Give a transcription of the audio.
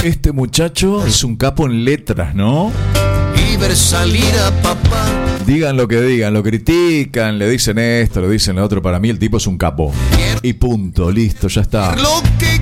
Este muchacho es un capo en letras, ¿no? Y ver salir a papá. Digan lo que digan, lo critican, le dicen esto, le dicen lo otro. Para mí el tipo es un capo. Y punto, listo, ya está. Lo que